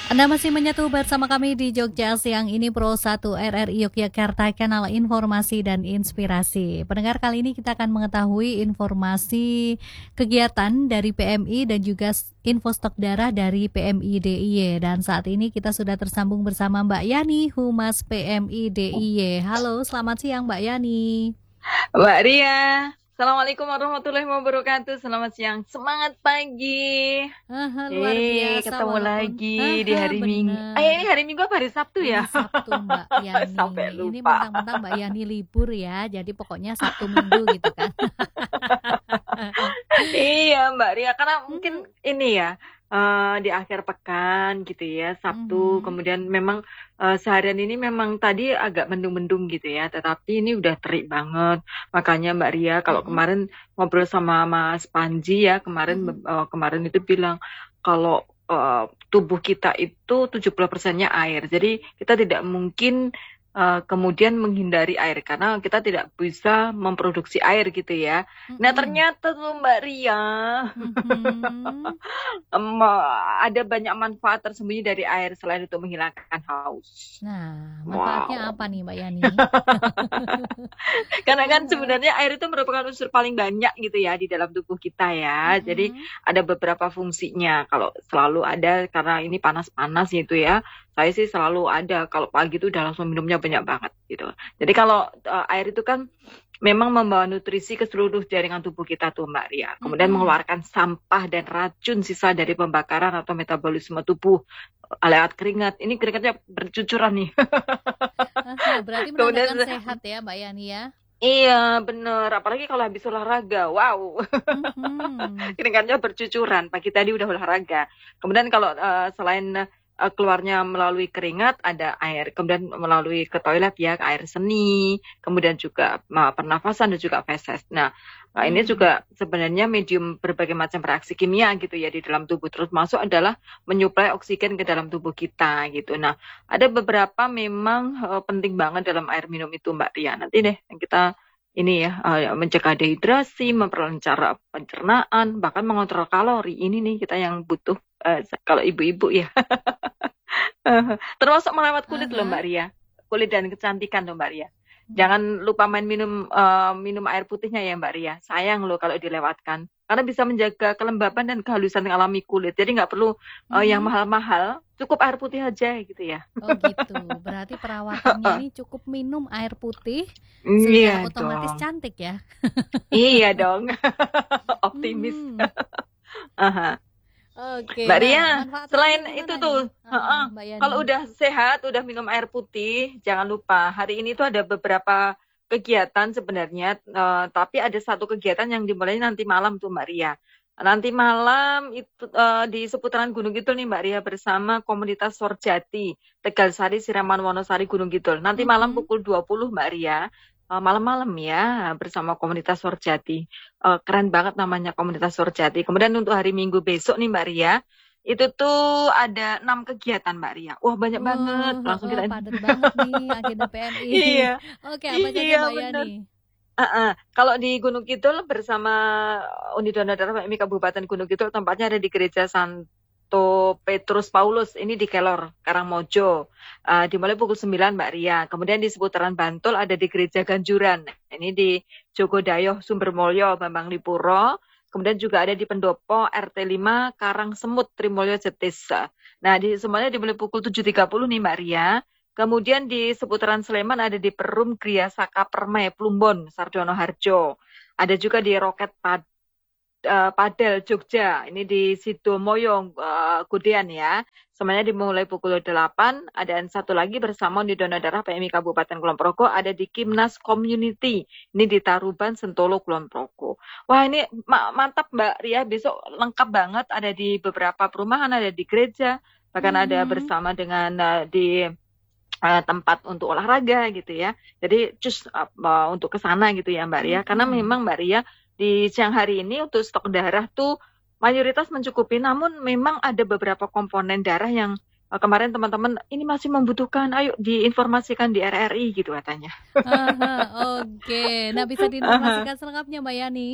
Anda masih menyatu bersama kami di Jogja Siang ini Pro 1 RRI Yogyakarta, kanal informasi dan inspirasi. Pendengar, kali ini kita akan mengetahui informasi kegiatan dari PMI dan juga info stok darah dari PMI DIY. Dan saat ini kita sudah tersambung bersama Mbak Yani, Humas PMI DIY. Halo, selamat siang Mbak Yani. Mbak Ria, Assalamualaikum warahmatullahi wabarakatuh. Selamat siang, semangat pagi. Luar biasa. Ketemu lagi di hari Minggu. Bener. Ini hari Minggu apa hari Sabtu ya? Hari Sabtu Mbak Yani. Sampai lupa. Ini mentang-mentang Mbak Yani libur ya, jadi pokoknya Sabtu Minggu gitu kan. Iya Mbak Ria, karena mungkin ini ya di akhir pekan gitu ya, Sabtu. Kemudian memang seharian ini memang tadi agak mendung-mendung gitu ya, tetapi ini udah terik banget. Makanya Mbak Ria, kalau kemarin ngobrol sama Mas Panji ya, kemarin itu bilang kalau tubuh kita itu 70%-nya air. Jadi kita tidak mungkin kemudian menghindari air karena kita tidak bisa memproduksi air gitu ya. Nah ternyata tuh Mbak Ria ada banyak manfaat tersembunyi dari air selain untuk menghilangkan haus. Nah, manfaatnya apa nih Mbak Yani? Karena kan sebenarnya air itu merupakan unsur paling banyak gitu ya di dalam tubuh kita ya. Jadi ada beberapa fungsinya. Kalau selalu ada, karena ini panas-panas gitu ya, saya sih selalu ada. Kalau pagi itu udah langsung minumnya banyak banget gitu. Jadi kalau air itu kan memang membawa nutrisi ke seluruh jaringan tubuh kita tuh Mbak Ria. Kemudian mengeluarkan sampah dan racun sisa dari pembakaran atau metabolisme tubuh lewat keringat. Ini keringatnya bercucuran nih. Berarti menandakan sehat ya Mbak Yani ya? Iya bener, apalagi kalau habis olahraga, wow. Keringatnya bercucuran, pagi tadi udah olahraga. Kemudian kalau selain keluarnya melalui keringat, ada air, kemudian melalui ke toilet ya, air seni, kemudian juga pernafasan dan juga feses. Nah, ini juga sebenarnya medium berbagai macam reaksi kimia gitu ya di dalam tubuh. Terus masuk adalah menyuplai oksigen ke dalam tubuh kita gitu. Nah, ada beberapa memang penting banget dalam air minum itu Mbak Ria. Nanti deh kita ini ya, mencegah dehidrasi, memperlancar pencernaan, bahkan mengontrol kalori. Ini nih kita yang butuh kalau ibu-ibu ya. Termasuk merawat kulit loh Mbak Ria. Kulit dan kecantikan loh Mbak Ria. Jangan lupa minum air putihnya ya Mbak Ria. Sayang loh kalau dilewatkan. Karena bisa menjaga kelembapan dan kehalusan alami kulit. Jadi nggak perlu yang mahal-mahal. Cukup air putih aja gitu ya. Oh gitu. Berarti perawatannya ini cukup minum air putih sehingga otomatis dong. Cantik ya. Iya dong. Optimis. Oke, Mbak Ria, selain itu tuh, kalau udah sehat, udah minum air putih, jangan lupa hari ini tuh ada beberapa kegiatan sebenarnya, tapi ada satu kegiatan yang dimulai nanti malam tuh Mbak Ria. Nanti malam itu di seputaran Gunung Kidul nih Mbak Ria, bersama komunitas Sorjati, Tegalsari, Siraman, Wonosari, Gunung Kidul. Nanti malam pukul 20 Mbak Ria. Malam-malam ya bersama komunitas Sorjati. Keren banget namanya komunitas Sorjati. Kemudian untuk hari Minggu besok nih Mbak Ria, itu tuh ada 6 kegiatan Mbak Ria. Wah banyak banget. Langsung kita padat banget nih agenda PMI. Iya. Oke, apa saja Mbak Yani? Kalau di Gunung Kidul bersama Unit Donor Darah PMI Kabupaten Gunung Kidul, tempatnya ada di Gereja Santo Petrus Paulus, ini di Kelor, Karangmojo. Dimulai pukul 9 Mbak Ria. Kemudian di seputaran Bantul ada di Gereja Ganjuran. Ini di Jogodayoh, Sumbermulyo, Bambang Lipuro. Kemudian juga ada di Pendopo, RT 5, Karang Semut, Trimulyo, Jetis. Nah, semuanya dimulai pukul 7.30 nih Mbak Ria. Kemudian di seputaran Sleman ada di Perum, Gria Saka Permai, Plumbon, Sardono Harjo. Ada juga di Roket Padel, Jogja. Ini di Sidomoyo, Godean ya. Semuanya dimulai pukul 8. Ada satu lagi bersama Unit Donor Darah PMI Kabupaten Kulon Progo. Ada di Kimnas Community. Ini di Taruban, Sentolo, Kulon Progo. Wah ini mantap Mbak Ria. Besok lengkap banget. Ada di beberapa perumahan, ada di gereja. Bahkan ada bersama dengan di tempat untuk olahraga gitu ya. Jadi untuk ke sana gitu ya Mbak Ria. Karena memang Mbak Ria di siang hari ini untuk stok darah tuh mayoritas mencukupi. Namun memang ada beberapa komponen darah yang kemarin teman-teman ini masih membutuhkan. Ayo diinformasikan di RRI gitu katanya. Oke. Nah bisa diinformasikan selengkapnya Mbak Yani?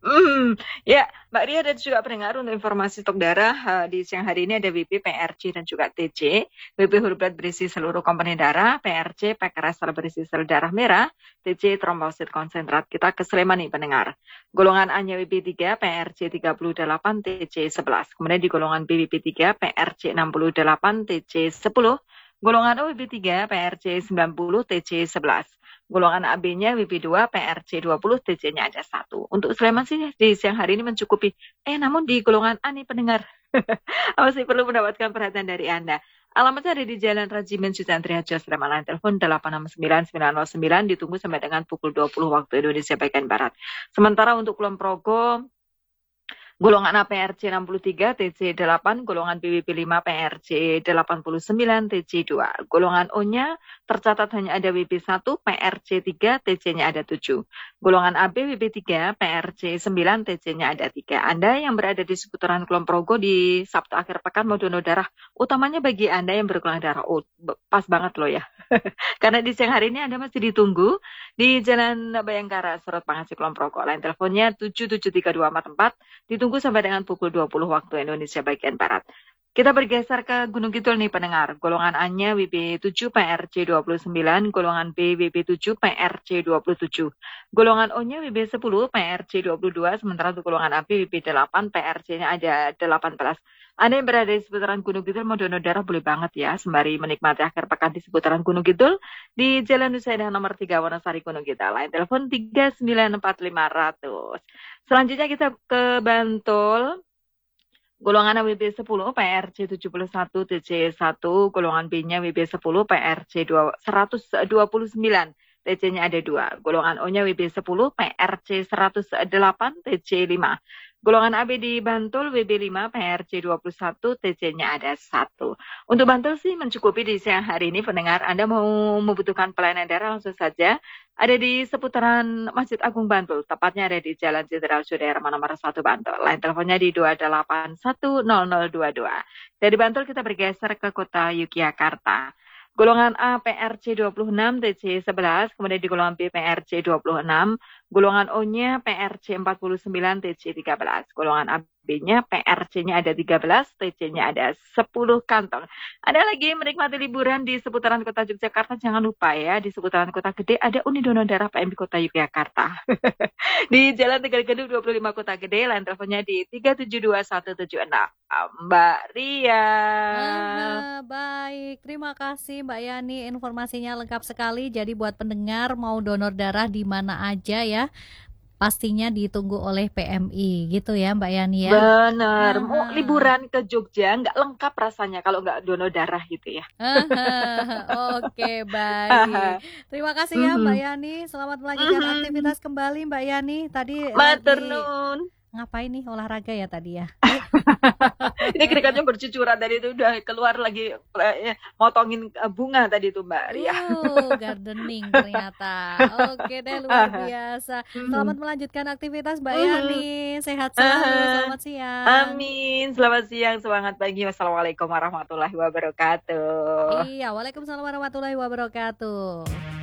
Ya, Mbak Ria dan juga pendengar untuk informasi stok darah di siang hari ini ada WP, PRC dan juga TC. WP whole blood berisi seluruh komponen darah, PRC pack resel berisi sel darah merah, TC trombosit konsentrat. Kita ke Sleman nih pendengar. Golongan A-nya WP3, PRC 38, TC 11. Kemudian di golongan B WP3, PRC 68, TC 10. Golongan O WP3, PRC 90, TC 11. Golongan AB-nya WP2, PRC 20, TC-nya ada 1. Untuk Sleman sih di siang hari ini mencukupi. Namun di golongan A nih pendengar, masih perlu mendapatkan perhatian dari Anda. Alamatnya ada di Jalan Rajimin Sucian Triharjo, Sleman. Line telepon 869 909, ditunggu sampai dengan pukul 20 waktu Indonesia bagian Barat. Sementara untuk Kulon Progo, golongan A PRC 63, TC 8, golongan BWP 5 PRC 89, TC 2. Golongan O-nya tercatat hanya ada WP 1, PRC 3, TC-nya ada 7. Golongan AB WP 3, PRC 9, TC-nya ada 3. Anda yang berada di seputaran Kulon Progo di Sabtu akhir pekan mau donor darah, utamanya bagi Anda yang bergolongan darah O, pas banget loh ya. Karena di siang hari ini Anda masih ditunggu di Jalan Bayangkara, Serut Pangasi Kulon Progo. Lain teleponnya 773244. Ditunggu sampai dengan pukul 20 waktu Indonesia bagian Barat. Kita bergeser ke Gunung Kidul nih pendengar. Golongan A-nya WP7 PRC 29, golongan B WP7 PRC 27. Golongan O-nya WP10 PRC 22, sementara untuk golongan AB WP8 PRC-nya ada 18. Anda yang berada di seputaran Gunung Kidul mau donor darah boleh banget ya, sembari menikmati akhir pekan di seputaran Gunung Kidul di Jalan Nusaida nomor 3 Wonosari Gunung Kidul. Lain telepon 394 500. Selanjutnya kita ke Bantul. Golongan WB 10 PRC 71 TC 1, golongan B-nya WB 10 PRC 129, TC-nya ada 2. Golongan O-nya WB 10 PRC 108, TC 5. Golongan AB di Bantul WB 5 PRC 21, TC-nya ada 1. Untuk Bantul sih mencukupi di siang hari ini pendengar. Anda mau membutuhkan pelayanan darah langsung saja ada di seputaran Masjid Agung Bantul, tepatnya ada di Jalan Jenderal Sudirman nomor 1 Bantul. Lain teleponnya di 2810022. Dari Bantul kita bergeser ke kota Yogyakarta. Golongan A PRC 26, TC 11, kemudian di golongan B PRC 26, golongan O-nya PRC 49, TC 13, golongan AB-nya PRC-nya ada 13, TC-nya ada 10 kantong. Ada lagi menikmati liburan di seputaran kota Yogyakarta, jangan lupa ya, di seputaran kota gede ada Uni Donor Darah PMI Kota Yogyakarta. Di Jalan Tegal Gading 25 Kota Gede, line teleponnya di 372 176. Mbak Ria. Baik, terima kasih Mbak Yani, informasinya lengkap sekali. Jadi buat pendengar mau donor darah di mana aja ya, pastinya ditunggu oleh PMI gitu ya Mbak Yani ya. Bener, mau liburan ke Jogja nggak lengkap rasanya kalau nggak donor darah gitu ya. Oke, baik. Terima kasih ya Mbak Yani. Selamat melanjutkan aktivitas kembali Mbak Yani. Tadi Matur lagi nuwun. ngapain nih, olahraga ya tadi ya? Ini keringatnya bercucuran tadi itu udah keluar lagi motongin bunga tadi tuh Mbak Ria. Gardening ternyata. Oke deh, luar biasa. Selamat melanjutkan aktivitas Mbak Yani. Sehat selalu. Selamat siang. Amin. Selamat siang, semangat pagi. Wassalamualaikum warahmatullahi wabarakatuh. Iya, waalaikumsalam warahmatullahi wabarakatuh.